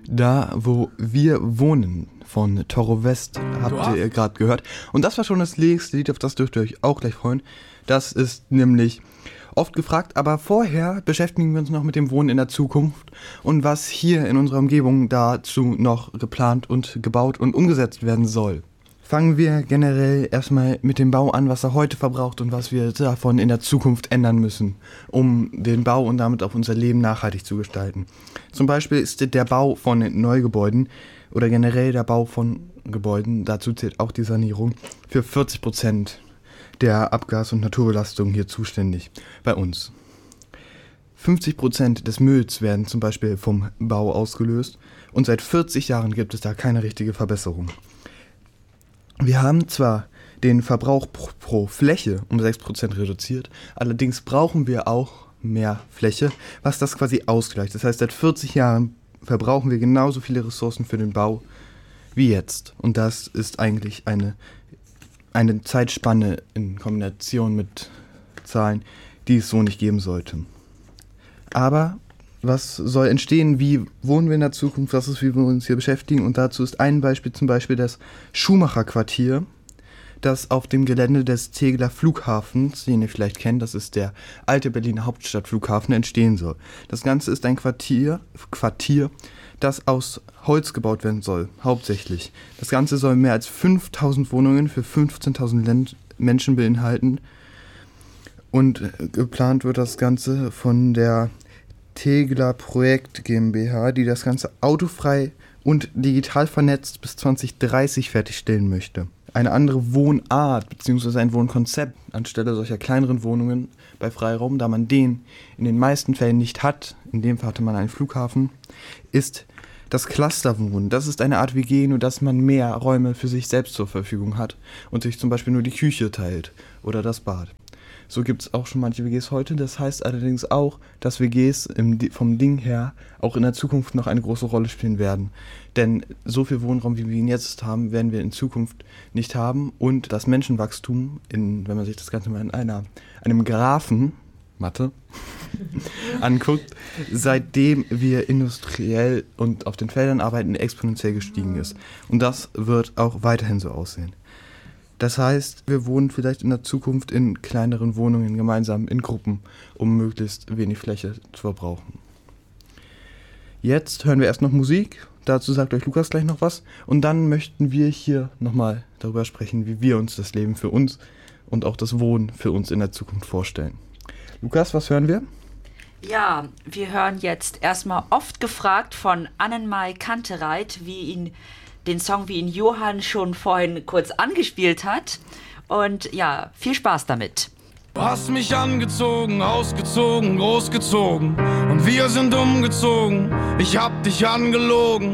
Da, wo wir wohnen, von Toro West, habt ihr gerade gehört. Und das war schon das nächste Lied, auf das dürft ihr euch auch gleich freuen. Das ist nämlich oft gefragt, aber vorher beschäftigen wir uns noch mit dem Wohnen in der Zukunft und was hier in unserer Umgebung dazu noch geplant und gebaut und umgesetzt werden soll. Fangen wir generell erstmal mit dem Bau an, was er heute verbraucht und was wir davon in der Zukunft ändern müssen, um den Bau und damit auch unser Leben nachhaltig zu gestalten. Zum Beispiel ist der Bau von Neugebäuden oder generell der Bau von Gebäuden, dazu zählt auch die Sanierung, für 40% der Abgas- und Naturbelastung hier zuständig bei uns. 50% des Mülls werden zum Beispiel vom Bau ausgelöst und seit 40 Jahren gibt es da keine richtige Verbesserung. Wir haben zwar den Verbrauch pro Fläche um 6% reduziert, allerdings brauchen wir auch mehr Fläche, was das quasi ausgleicht. Das heißt, seit 40 Jahren verbrauchen wir genauso viele Ressourcen für den Bau wie jetzt. Und das ist eigentlich eine Zeitspanne in Kombination mit Zahlen, die es so nicht geben sollte. Aber was soll entstehen? Wie wohnen wir in der Zukunft? Was ist, wie wir uns hier beschäftigen? Und dazu ist ein Beispiel zum Beispiel das Schumacher-Quartier, das auf dem Gelände des Tegeler Flughafens, den ihr vielleicht kennt, das ist der alte Berliner Hauptstadtflughafen, entstehen soll. Das Ganze ist ein Quartier, das aus Holz gebaut werden soll, hauptsächlich. Das Ganze soll mehr als 5.000 Wohnungen für 15.000 Menschen beinhalten. Und geplant wird das Ganze von der Tegeler Projekt GmbH, die das Ganze autofrei und digital vernetzt bis 2030 fertigstellen möchte. Eine andere Wohnart bzw. ein Wohnkonzept anstelle solcher kleineren Wohnungen bei Freiraum, da man den in den meisten Fällen nicht hat, in dem Fall hatte man einen Flughafen, ist das Clusterwohnen. Das ist eine Art WG, nur dass man mehr Räume für sich selbst zur Verfügung hat und sich zum Beispiel nur die Küche teilt oder das Bad. So gibt es auch schon manche WGs heute. Das heißt allerdings auch, dass WGs vom Ding her auch in der Zukunft noch eine große Rolle spielen werden. Denn so viel Wohnraum, wie wir ihn jetzt haben, werden wir in Zukunft nicht haben. Und das Menschenwachstum, wenn man sich das Ganze mal in einem Graphen, Mathe, anguckt, seitdem wir industriell und auf den Feldern arbeiten, exponentiell gestiegen ist. Und das wird auch weiterhin so aussehen. Das heißt, wir wohnen vielleicht in der Zukunft in kleineren Wohnungen gemeinsam in Gruppen, um möglichst wenig Fläche zu verbrauchen. Jetzt hören wir erst noch Musik, dazu sagt euch Lukas gleich noch was und dann möchten wir hier nochmal darüber sprechen, wie wir uns das Leben für uns und auch das Wohnen für uns in der Zukunft vorstellen. Lukas, was hören wir? Ja, wir hören jetzt erstmal Oft gefragt von Annenmai Kantereit, den Song, wie ihn Johann schon vorhin kurz angespielt hat. Und ja, viel Spaß damit. Du hast mich angezogen, ausgezogen, großgezogen und wir sind umgezogen. Ich hab dich angelogen.